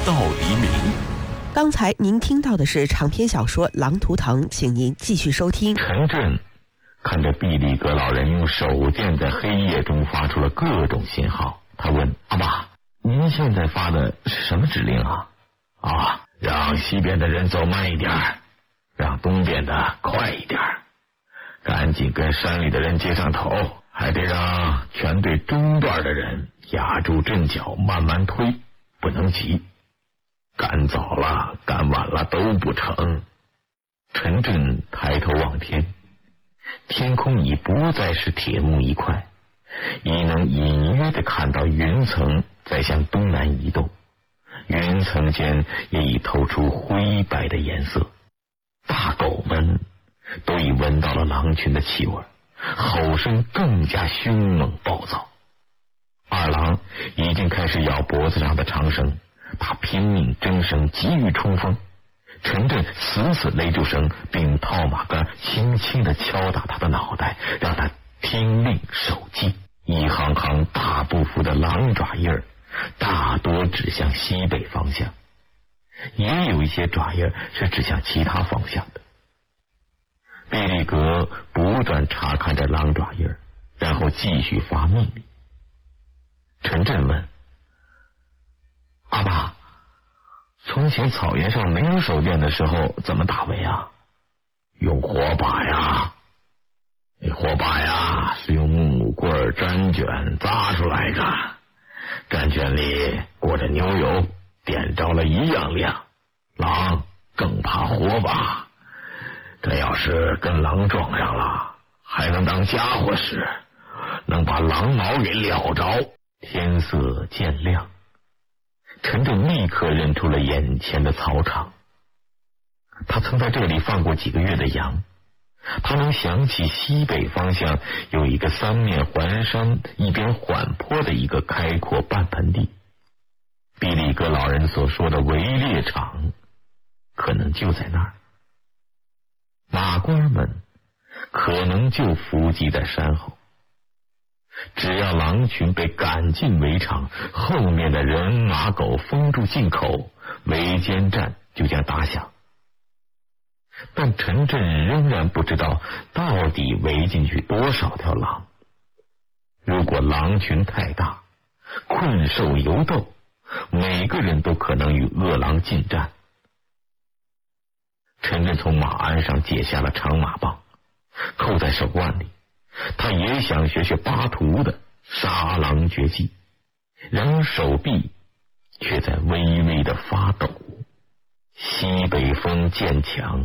到黎明。 刚才您听到的是长篇小说《狼图腾》，请您继续收听。 陈震看着毕力格老人用手电在黑夜中发出了各种信号，他问：阿爸，您现在发的是什么指令啊？让西边的人走慢一点，让东边的快一点，赶紧跟山里的人接上头，还得让全队中段的人压住阵脚，慢慢推，不能急，赶早了赶晚了都不成。陈震抬头望天，天空已不再是铁幕一块，已能隐约地看到云层在向东南移动，云层间也已透出灰白的颜色。大狗们都已闻到了狼群的气味，吼声更加凶猛暴躁。二郎已经开始咬脖子上的长绳，他拼命争绳，急于冲锋。陈震死死勒住绳，并套马杆轻轻地敲打他的脑袋，让他听令守纪。一行行大步幅的狼爪印儿，大多指向西北方向，也有一些爪印是指向其他方向的。毕力格不断查看着狼爪印，然后继续发命令。陈震问：阿爸，从前草原上没有手电的时候怎么打围啊？用火把呀。火把呀是用木棍毡卷扎出来的，毡卷里裹着牛油，点着了一样亮。狼更怕火把，这要是跟狼撞上了，还能当家伙使，能把狼毛给撩着。天色渐亮，陈震立刻认出了眼前的草场。他曾在这里放过几个月的羊，他能想起西北方向有一个三面环山一边缓坡的一个开阔半盆地。毕力格老人所说的围猎场可能就在那儿，马官们可能就伏击在山后。只要狼群被赶进围场，后面的人马狗封住进口，围歼战就将打响。但陈震仍然不知道到底围进去多少条狼。如果狼群太大，困兽犹斗，每个人都可能与恶狼近战。陈震从马鞍上解下了长马棒，扣在手腕里。他也想学学巴图的杀狼绝技，然而手臂却在微微的发抖。西北风渐强，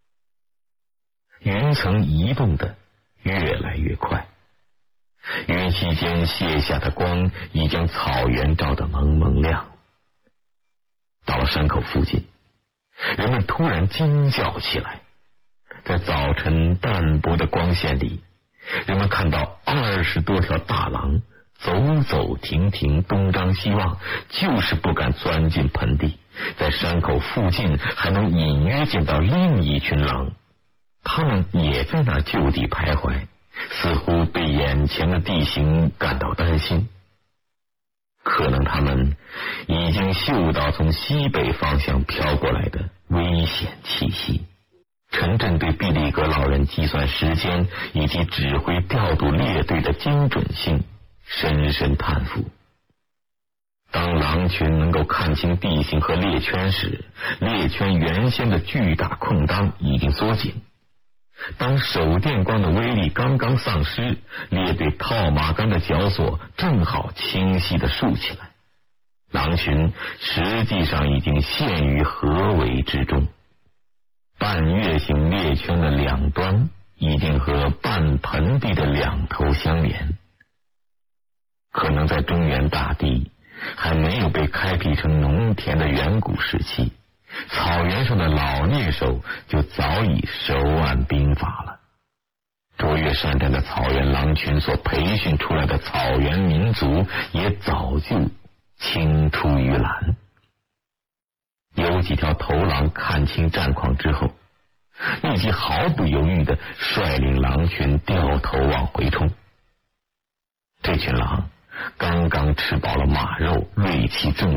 云层移动的越来越快，云隙间泻下的光已将草原照得蒙蒙亮。到了山口附近，人们突然惊叫起来。在早晨淡薄的光线里，人们看到20多条大狼走走停停，东张西望，就是不敢钻进盆地。在山口附近还能隐约见到另一群狼，他们也在那就地徘徊，似乎对眼前的地形感到担心。可能他们已经嗅到从西北方向飘过来的危险气息。陈震对毕力格老人计算时间以及指挥调度列队的精准性深深叹服。当狼群能够看清地形和猎圈时，猎圈原先的巨大空当已经缩紧。当手电光的威力刚刚丧失，列队套马杆的绞索正好清晰地竖起来。狼群实际上已经陷于合围之中。半月形猎圈的两端已经和半盆地的两头相连。可能在中原大地还没有被开辟成农田的远古时期，草原上的老猎手就早已手腕兵法了。卓越善战的草原狼群所培训出来的草原民族也早就青出于蓝。有几条头狼看清战况之后，立即毫不犹豫地率领狼群掉头往回冲。这群狼刚刚吃饱了马肉，锐气正